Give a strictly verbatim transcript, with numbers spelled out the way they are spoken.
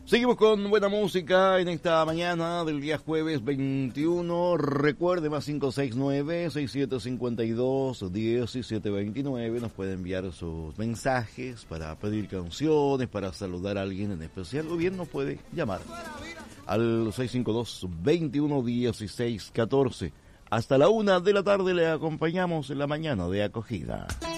Seguimos con buena música en esta mañana del día jueves veintiuno. Recuerde, más cinco seis nueve, seis siete cinco dos, diecisiete veintinueve. Nos puede enviar sus mensajes para pedir canciones, para saludar a alguien en especial, o bien nos puede llamar al seis cinco dos, veintiuno dieciséis catorce. Hasta la una de la tarde le acompañamos en la mañana de acogida.